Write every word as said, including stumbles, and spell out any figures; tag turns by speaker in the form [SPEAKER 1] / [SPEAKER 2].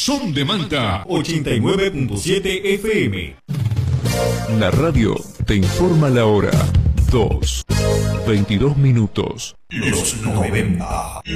[SPEAKER 1] Son de Manta ochenta y nueve punto siete F M.
[SPEAKER 2] La radio te informa la hora. dos, veintidós minutos.
[SPEAKER 1] Los noventa.